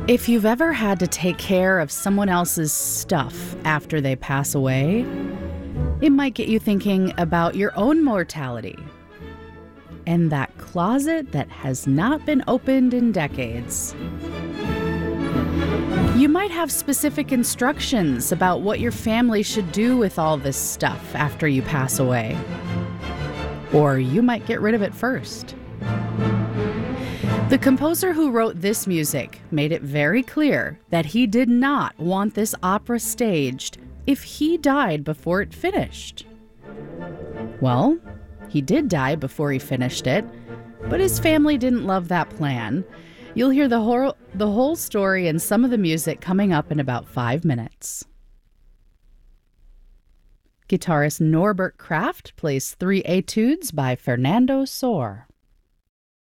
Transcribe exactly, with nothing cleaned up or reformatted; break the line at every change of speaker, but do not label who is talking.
If you've ever had to take care of someone else's stuff after they pass away, it might get you thinking about your own mortality and that closet that has not been opened in decades. You might have specific instructions about what your family should do with all this stuff after you pass away. Or you might get rid of it first. The composer who wrote this music made it very clear that he did not want this opera staged if he died before it finished. Well, he did die before he finished it, but his family didn't love that plan. You'll hear the whole, the whole story and some of the music coming up in about five minutes. Guitarist Norbert Kraft plays three etudes by Fernando Sor.